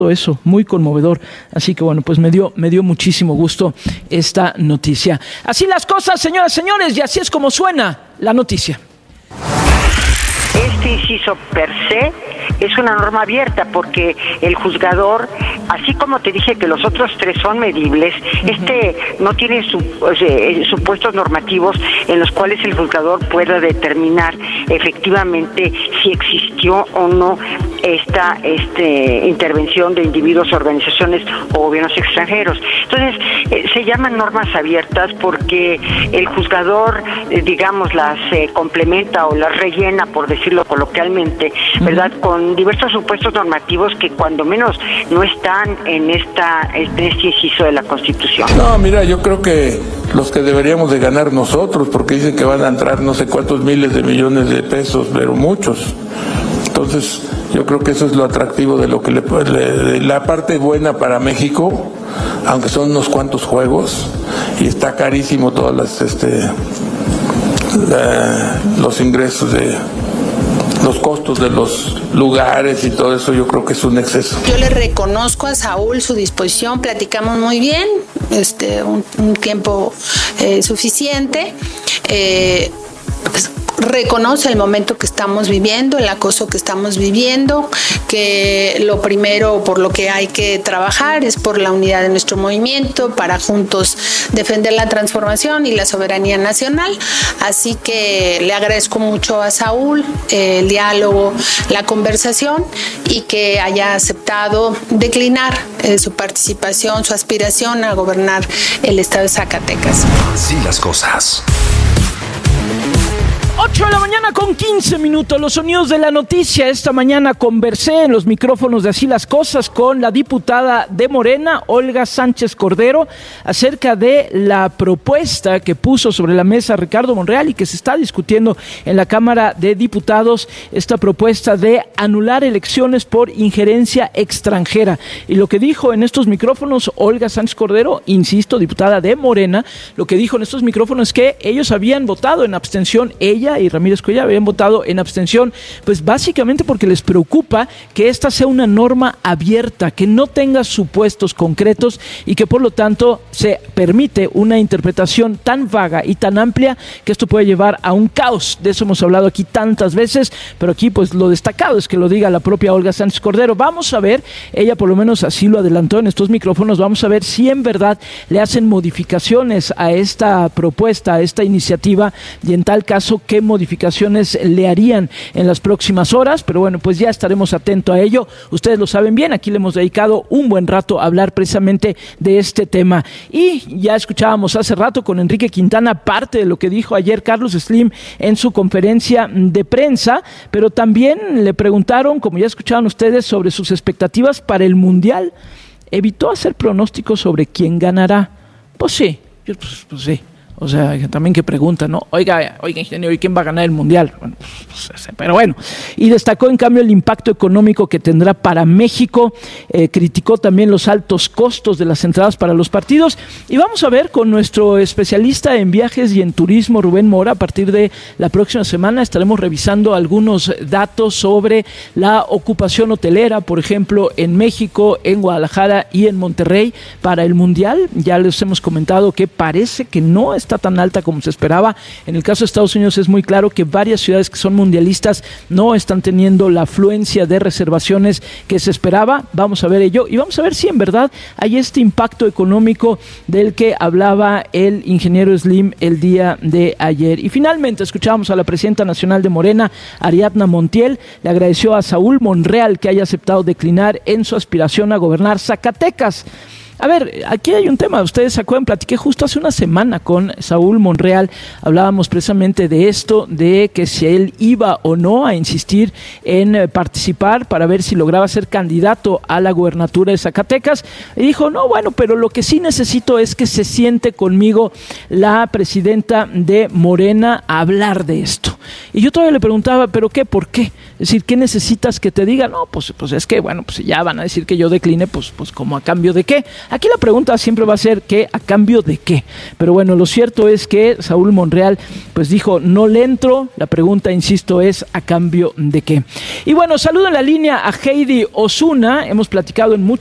eso, muy conmovedor. Así que bueno, pues me dio muchísimo gusto esta noticia. Así las cosas, señoras y señores, y así es como suena la noticia. Este inciso per se es una norma abierta porque el juzgador, así como te dije que los otros tres son medibles, no tiene supuestos normativos en los cuales el juzgador pueda determinar efectivamente si existió o no esta intervención de individuos, organizaciones o gobiernos extranjeros. Entonces, se llaman normas abiertas porque el juzgador, digamos, las complementa o las rellena, por decirlo coloquialmente, ¿verdad?, con diversos supuestos normativos que cuando menos no están en este inciso de la Constitución. No, mira, yo creo que los que deberíamos de ganar nosotros, porque dicen que van a entrar no sé cuántos miles de millones de pesos, pero muchos. Yo creo que eso es lo atractivo de lo que la parte buena para México, aunque son unos cuantos juegos y está carísimo todas los ingresos los costos de los lugares y todo eso. Yo creo que es un exceso. Yo le reconozco a Saúl su disposición, platicamos muy bien, un tiempo suficiente. Reconoce el momento que estamos viviendo, el acoso que estamos viviendo, que lo primero por lo que hay que trabajar es por la unidad de nuestro movimiento, para juntos defender la transformación y la soberanía nacional. Así que le agradezco mucho a Saúl el diálogo, la conversación, y que haya aceptado declinar su participación, su aspiración a gobernar el estado de Zacatecas. Así las cosas. 8 de la mañana con 15 minutos, los sonidos de la noticia. Esta mañana conversé en los micrófonos de Así las Cosas con la diputada de Morena, Olga Sánchez Cordero, acerca de la propuesta que puso sobre la mesa Ricardo Monreal y que se está discutiendo en la Cámara de Diputados, esta propuesta de anular elecciones por injerencia extranjera. Y lo que dijo en estos micrófonos Olga Sánchez Cordero, insisto, diputada de Morena, lo que dijo en estos micrófonos es que ellos habían votado en abstención, ella y Ramírez Cuellar habían votado en abstención, pues básicamente porque les preocupa que esta sea una norma abierta, que no tenga supuestos concretos y que por lo tanto se permite una interpretación tan vaga y tan amplia que esto puede llevar a un caos. De eso hemos hablado aquí tantas veces, pero aquí pues lo destacado es que lo diga la propia Olga Sánchez Cordero. Vamos a ver, ella por lo menos así lo adelantó en estos micrófonos, vamos a ver si en verdad le hacen modificaciones a esta propuesta, a esta iniciativa, y en tal caso qué modificaciones le harían en las próximas horas. Pero bueno, pues ya estaremos atentos a ello. Ustedes lo saben bien, aquí le hemos dedicado un buen rato a hablar precisamente de este tema. Y ya escuchábamos hace rato con Enrique Quintana parte de lo que dijo ayer Carlos Slim en su conferencia de prensa, pero también le preguntaron, como ya escuchaban ustedes, sobre sus expectativas para el Mundial. Evitó hacer pronósticos sobre quién ganará. Pues sí, pues sí. O sea, también que preguntan, ¿no? Oiga, ingeniero, ¿y quién va a ganar el Mundial? Bueno, pero bueno. Y destacó en cambio el impacto económico que tendrá para México. Criticó también los altos costos de las entradas para los partidos. Y vamos a ver con nuestro especialista en viajes y en turismo, Rubén Mora. A partir de la próxima semana estaremos revisando algunos datos sobre la ocupación hotelera, por ejemplo, en México, en Guadalajara y en Monterrey para el Mundial. Ya les hemos comentado que parece que no está tan alta como se esperaba. En el caso de Estados Unidos es muy claro que varias ciudades que son mundialistas no están teniendo la afluencia de reservaciones que se esperaba. Vamos a ver ello y vamos a ver si en verdad hay este impacto económico del que hablaba el ingeniero Slim el día de ayer. Y finalmente escuchamos a la presidenta nacional de Morena, Ariadna Montiel. Le agradeció a Saúl Monreal que haya aceptado declinar en su aspiración a gobernar Zacatecas. A ver, aquí hay un tema, ustedes se acuerdan, platiqué justo hace una semana con Saúl Monreal, hablábamos precisamente de esto, de que si él iba o no a insistir en participar para ver si lograba ser candidato a la gubernatura de Zacatecas, y dijo, no, bueno, pero lo que sí necesito es que se siente conmigo la presidenta de Morena a hablar de esto. Y yo todavía le preguntaba, ¿pero qué? ¿Por qué? Es decir, ¿qué necesitas que te digan? No, pues es que, bueno, pues ya van a decir que yo decline, pues como a cambio de qué. Aquí la pregunta siempre va a ser ¿qué? ¿A cambio de qué? Pero bueno, lo cierto es que Saúl Monreal pues dijo, no le entro. La pregunta, insisto, es ¿a cambio de qué? Y bueno, saludo en la línea a Heidi Osuna. Hemos platicado en muchos